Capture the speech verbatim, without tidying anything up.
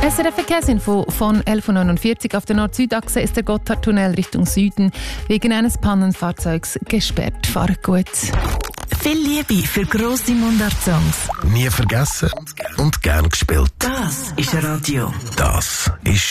S R F-Verkehrsinfo von elf Uhr neunundvierzig. Auf der Nord-Süd-Achse ist der Gotthardtunnel Richtung Süden wegen eines Pannenfahrzeugs gesperrt. Fahrt gut. Viel Liebe für grosse Mundart-Songs. Nie vergessen und gern gespielt. Das ist Radio. Das ist